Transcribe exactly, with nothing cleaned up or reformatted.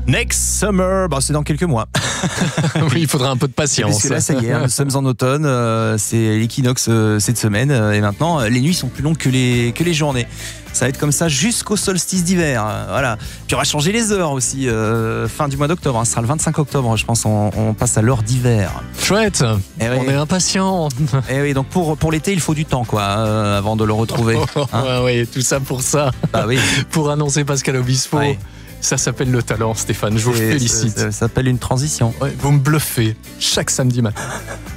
Next Summer, bah, c'est dans quelques mois. Oui, il faudra un peu de patience. Parce que là, ça y est, hein, nous sommes en automne, euh, c'est l'équinoxe euh, cette semaine, euh, et maintenant, euh, les nuits sont plus longues que les, que les journées. Ça va être comme ça jusqu'au solstice d'hiver. euh, voilà. Puis on va changer les heures aussi, euh, fin du mois d'octobre. Hein, ce sera le vingt-cinq octobre, je pense, on, on passe à l'heure d'hiver. Chouette, Eh oui. on est impatients. Et oui, donc pour, pour l'été, il faut du temps, quoi, euh, avant de le retrouver. Hein. Ouais, ouais, tout ça pour ça. Bah oui. Pour annoncer Pascal Obispo. Ouais. Ça s'appelle le talent, Stéphane. Je vous Et félicite. Ça, ça s'appelle une transition. Ouais, vous me bluffez chaque samedi matin.